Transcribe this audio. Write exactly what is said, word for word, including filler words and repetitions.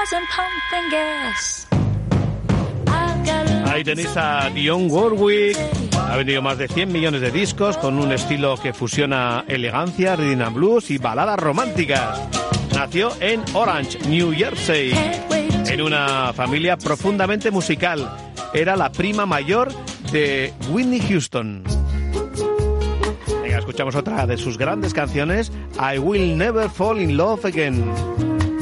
Ahí tenéis a Dionne Warwick. Ha vendido más de cien millones de discos con un estilo que fusiona elegancia, rhythm and blues y baladas románticas. Nació en Orange, New Jersey, en una familia profundamente musical. Era la prima mayor de Whitney Houston. Venga, escuchamos otra de sus grandes canciones, I Will Never Fall in Love Again.